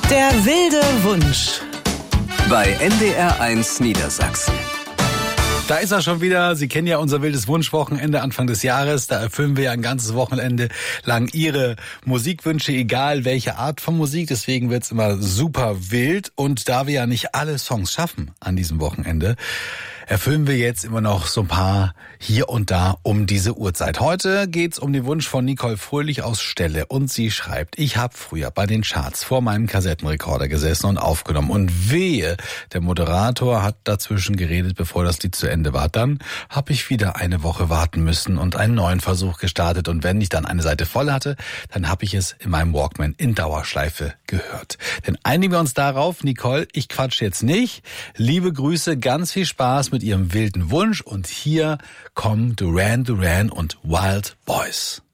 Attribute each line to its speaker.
Speaker 1: Der wilde Wunsch.
Speaker 2: Bei NDR1 Niedersachsen.
Speaker 3: Da ist er schon wieder. Sie kennen ja unser wildes Wunschwochenende Anfang des Jahres. Da erfüllen wir ja ein ganzes Wochenende lang Ihre Musikwünsche, egal welche Art von Musik. Deswegen wird's immer super wild. Und da wir ja nicht alle Songs schaffen an diesem Wochenende, erfüllen wir jetzt immer noch so ein paar hier und da um diese Uhrzeit. Heute geht's um den Wunsch von Nicole Fröhlich aus Stelle. Und sie schreibt: Ich habe früher bei den Charts vor meinem Kassettenrekorder gesessen und aufgenommen. Und wehe, der Moderator hat dazwischen geredet, bevor das Lied zu Ende war. Dann habe ich wieder eine Woche warten müssen und einen neuen Versuch gestartet. Und wenn ich dann eine Seite voll hatte, dann habe ich es in meinem Walkman in Dauerschleife gehört. Denn einigen wir uns darauf, Nicole, ich quatsch jetzt nicht. Liebe Grüße, ganz viel Spaß mit Ihrem wilden Wunsch. Und hier kommen Duran Duran und Wild Boys.